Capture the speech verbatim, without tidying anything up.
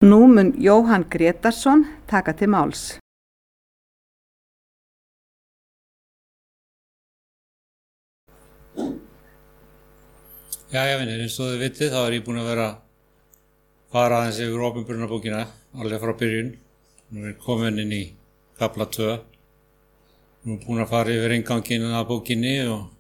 Nú mun Jóhann Grétarsson taka til máls. Jæja vinir, eins og þið vitið þá er ég búinn að vera að fara aðeins yfir opinberunarbókina alveg frá byrjun. Nú er komin inn í kafla tvö. Nú er búinn að fara yfir innganginn að bókinni og